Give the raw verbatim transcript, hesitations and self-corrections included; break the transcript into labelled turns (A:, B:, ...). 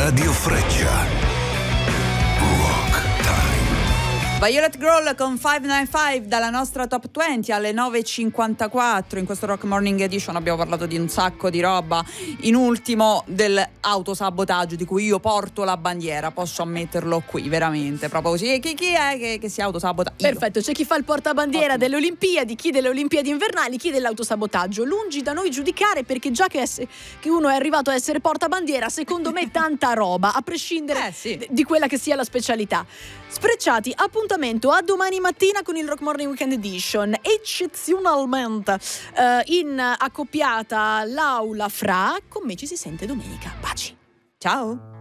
A: Radio Freccia. Rock Time.
B: Violet Grohl con cinquecentonovantacinque dalla nostra top venti alle nove e cinquantaquattro. In questo Rock Morning Edition abbiamo parlato di un sacco di roba, in ultimo dell'autosabotaggio di cui io porto la bandiera, posso ammetterlo qui, veramente, proprio così. Chi, chi è che, che si autosabota? Io.
C: Perfetto, c'è chi fa il portabandiera Ottimo. delle Olimpiadi, chi delle Olimpiadi invernali, chi dell'autosabotaggio. Lungi da noi giudicare, perché già che, ess- che uno è arrivato a essere portabandiera, secondo me tanta roba, a prescindere
B: eh, sì.
C: d- di quella che sia la specialità. Sprecciati, appuntamento a domani mattina con il Rock Morning Weekend Edition. Eccezionalmente eh, in accoppiata l'aula fra. Con me ci si sente domenica. Baci.
B: Ciao.